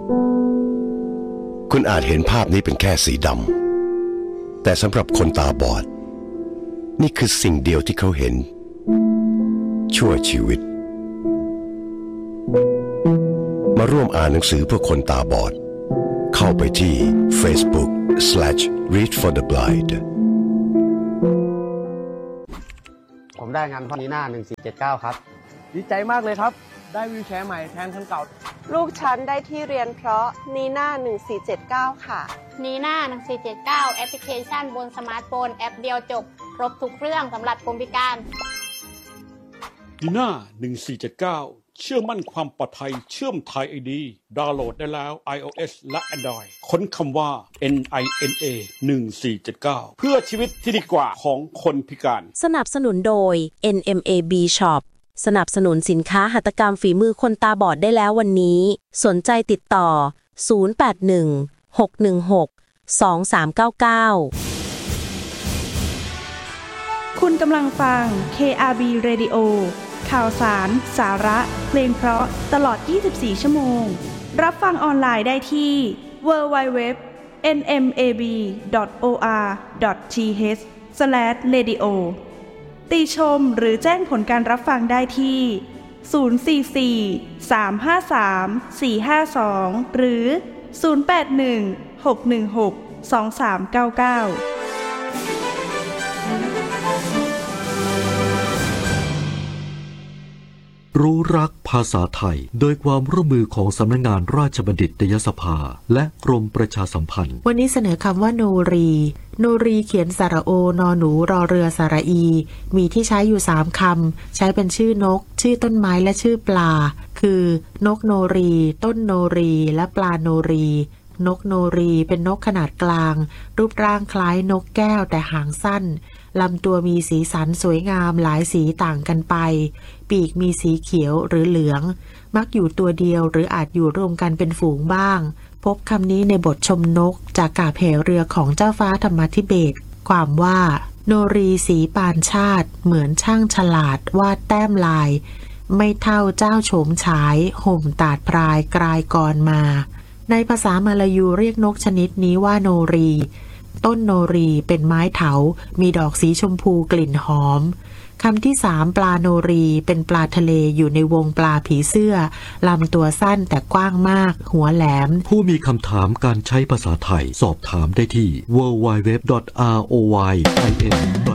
คุณอาจเห็นภาพนี้เป็นแค่สีดำแต่สำหรับคนตาบอดนี่คือสิ่งเดียวที่เขาเห็นชั่วชีวิตมาร่วมอ่านหนังสือเพื่อคนตาบอดเข้าไปที่ Facebook/Read for the Blind ผมได้งานพ่อนีน่า1479ครับดีใจมากเลยครับได้วีลแชร์ใหม่แทนคันเก่าลูกฉันได้ที่เรียนเพราะนีน่า1479ค่ะนีน่า1479แอปพลิเคชันบนสมาร์ทโฟนแอปเดียวจบครบทุกเรื่องสำหรับคนพิการนีน่า1479เชื่อมั่นความปลอดภัยเชื่อมไทย ID ดาวน์โหลดได้แล้ว iOS และ Android ค้นคำว่า NINA 1479เพื่อชีวิตที่ดีกว่าของคนพิการสนับสนุนโดย NMAB Shop สนับสนุนสินค้าหัตถกรรมฝีมือคนตาบอดได้แล้ววันนี้สนใจติดต่อ0816112399 คุณกำลังฟัง KRB Radio ข่าวสารสาระเพลงเพราะตลอด24ชั่วโมงรับฟังออนไลน์ได้ที่ www.nmab.or.th/radio ติชมหรือแจ้งผลการรับฟังได้ที่044-353-452หรือ081-616-2399 รู้รักภาษาไทยโดยความร่วมมือของสำนักงานราชบัณฑิตยสภาและกรมประชาสัมพันธ์วันนี้เสนอคำว่าโนรีโนรีเขียนสระโอนอหนูรอเรือสระอีมีที่ใช้อยู่3คำใช้เป็นชื่อนกชื่อต้นไม้และชื่อปลาคือนกโนรีต้นโนรีและปลาโนรีนกโนรีเป็นนกขนาดกลางรูปร่างคล้ายนกแก้วแต่หางสั้นลำตัวมีสีสันสวยงามหลายสีต่างกันไปปีกมีสีเขียวหรือเหลืองมักอยู่ตัวเดียวหรืออาจอยู่รวมกันเป็นฝูงบ้างพบคำนี้ในบทชมนกจากกาบแห่เรือของเจ้าฟ้าธรรมธิเบศรความว่าโนรีสีปานชาติเหมือนช่างฉลาดวาดแต้มลายไม่เท่าเจ้าโฉมฉายห่มตาดพรายกลายกรมาในภาษามาลายูเรียกนกชนิดนี้ว่าโนรีต้นโนรีเป็นไม้เถามีดอกสีชมพูกลิ่นหอมคำที่3ปลาโนรีเป็นปลาทะเลอยู่ในวงปลาผีเสื้อลำตัวสั้นแต่กว้างมากหัวแหลมผู้มีคำถามการใช้ภาษาไทยสอบถามได้ที่ www.royin.com